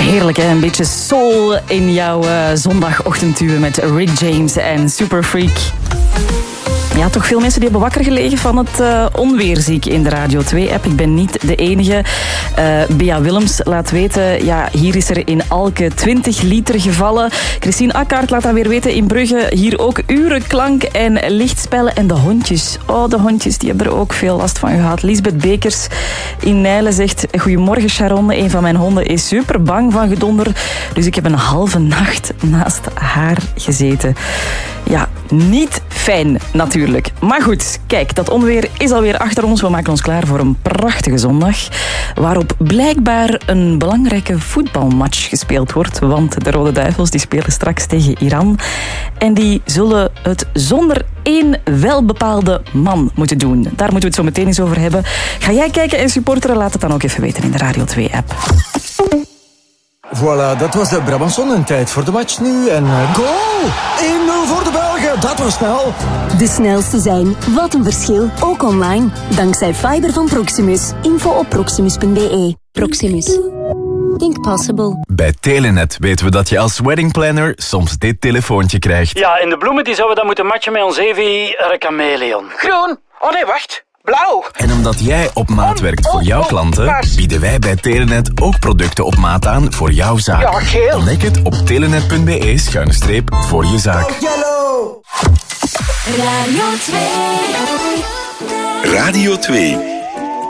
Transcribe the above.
Heerlijk, hè? Een beetje soul in jouw zondagochtendduo met Rick James en Super Freak. Ja, toch veel mensen die hebben wakker gelegen van het onweer, zie ik in de Radio 2-app. Ik ben niet de enige. Bea Willems laat weten, ja, hier is er in Alke 20 liter gevallen. Christine Akkaert laat dat weer weten in Brugge. Hier ook uren klank en lichtspellen. En de hondjes, de hondjes, die hebben er ook veel last van gehad. Lisbeth Bekers in Nijlen zegt, goedemorgen Sharon, een van mijn honden is super bang van gedonder. Dus ik heb een halve nacht naast haar gezeten. Ja, niet fijn natuurlijk. Maar goed, kijk, dat onweer is alweer achter ons. We maken ons klaar voor een prachtige zondag, waarop blijkbaar een belangrijke voetbalmatch gespeeld wordt. Want de Rode Duivels die spelen straks tegen Iran. En die zullen het zonder één welbepaalde man moeten doen. Daar moeten we het zo meteen eens over hebben. Ga jij kijken en supporteren? Laat het dan ook even weten in de Radio 2-app. Voilà, dat was de Brabançon. En tijd voor de match nu. En goal! 1-0 voor de Belgen. Dat was snel. De snelste zijn. Wat een verschil. Ook online. Dankzij fiber van Proximus. Info op proximus.be. Proximus. Think possible. Bij Telenet weten we dat je als weddingplanner soms dit telefoontje krijgt. Ja, en de bloemen die zouden we dan moeten matchen met ons Evi Chameleon. Groen. Oh nee, wacht. Blauw. En omdat jij op maat werkt voor jouw klanten, bieden wij bij Telenet ook producten op maat aan voor jouw zaak. Ja, geel. Ontdek het op telenet.be/voor je zaak. Radio 2. Radio 2.